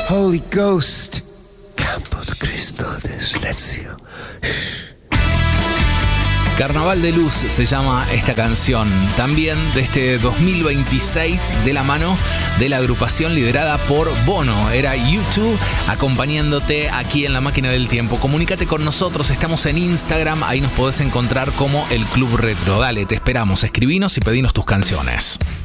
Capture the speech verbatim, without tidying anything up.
Holy Ghost. Campus Christote Silencio. Carnaval de Luz se llama esta canción, también de este dos mil veintiséis, de la mano de la agrupación liderada por Bono. Era U dos acompañándote aquí en La Máquina del Tiempo. Comunícate con nosotros, estamos en Instagram, ahí nos podés encontrar como El Club Retro. Dale, te esperamos, escribinos y pedinos tus canciones.